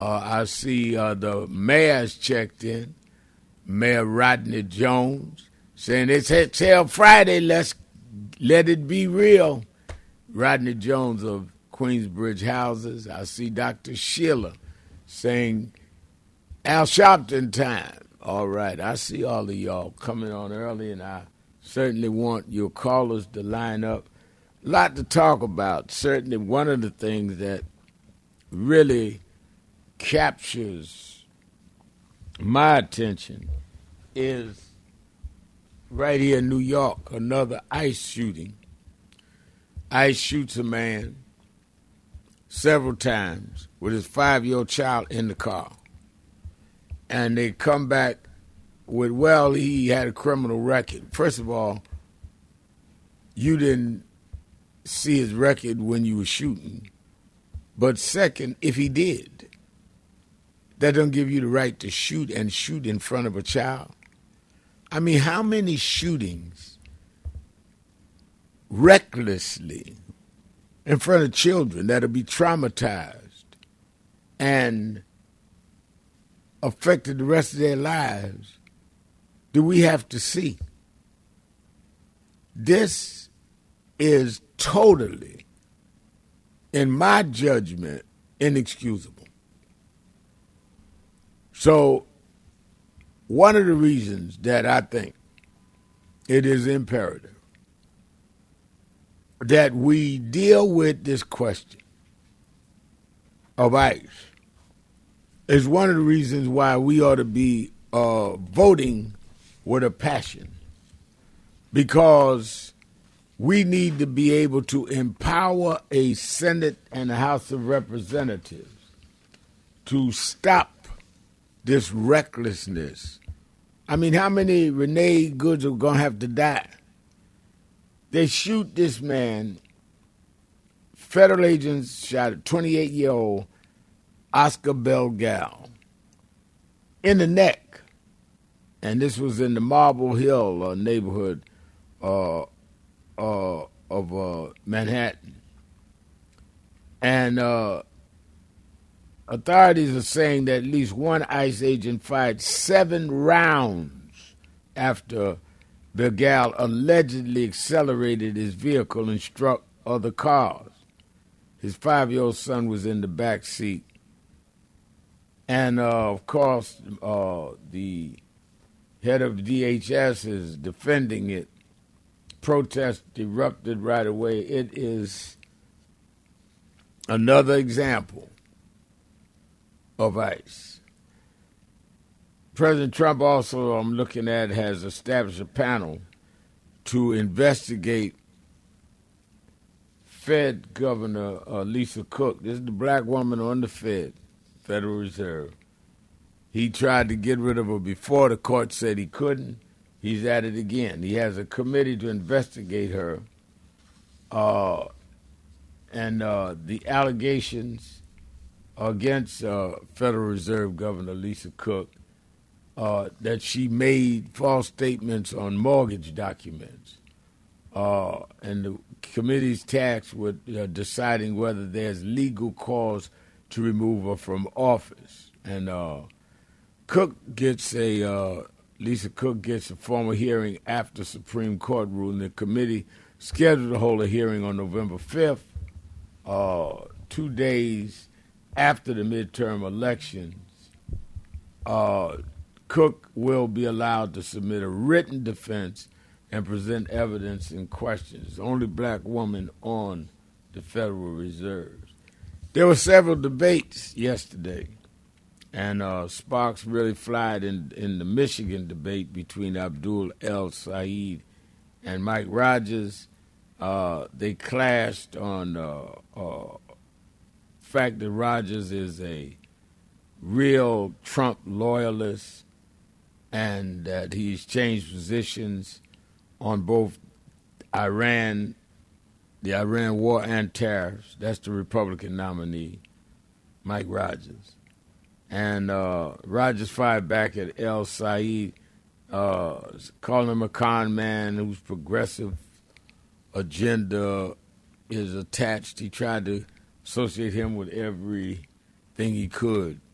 I see the mayor's checked in, Mayor Rodney Jones, saying it's Hell Friday, let's let it be real. Rodney Jones of Queensbridge Houses. I see Dr. Sheila saying Al Sharpton time. All right, I see all of y'all coming on early, and I certainly want your callers to line up. A lot to talk about. Certainly one of the things that really captures my attention is right here in New York, another ICE shooting. ICE shoots a man several times with his 5-year-old child in the car. And they come back with, well, he had a criminal record. First of all, you didn't see his record when you were shooting. But second, if he did, that doesn't give you the right to shoot and shoot in front of a child. I mean, how many shootings recklessly in front of children that'll be traumatized and affected the rest of their lives do we have to see? This is totally, in my judgment, inexcusable. So one of the reasons that I think it is imperative that we deal with this question of ICE is one of the reasons why we ought to be voting with a passion, because we need to be able to empower a Senate and a House of Representatives to stop this recklessness. I mean, how many Renee Goods are going to have to die? They shoot this man. Federal agents shot a 28-year-old Oscar Belgal in the neck. And this was in the Marble Hill neighborhood of Manhattan. And authorities are saying that at least one ICE agent fired 7 rounds after Belgal allegedly accelerated his vehicle and struck other cars. His 5-year-old son was in the back seat. And, of course, the head of DHS is defending it. Protests erupted right away. It is another example of ICE. President Trump also, I'm looking at, has established a panel to investigate Fed Governor Lisa Cook. This is the black woman on the Federal Reserve. He tried to get rid of her before. The court said he couldn't. He's at it again. He has a committee to investigate her. And the allegations against Federal Reserve Governor Lisa Cook that she made false statements on mortgage documents. And the committee's tasked with deciding whether there's legal cause to remove her from office. And Lisa Cook gets a formal hearing after Supreme Court ruling. The committee scheduled to hold a hearing on November 5th, 2 days after the midterm elections. Cook will be allowed to submit a written defense and present evidence in questions. The only black woman on the Federal Reserve. There were several debates yesterday, and sparks really flied in the Michigan debate between Abdul El Sayed and Mike Rogers. They clashed on the fact that Rogers is a real Trump loyalist and that he's changed positions on both Iran, the Iran war, and tariffs. That's the Republican nominee, Mike Rogers. And Rogers fired back at El Sayed, calling him a con man whose progressive agenda is attached. He tried to associate him with everything he could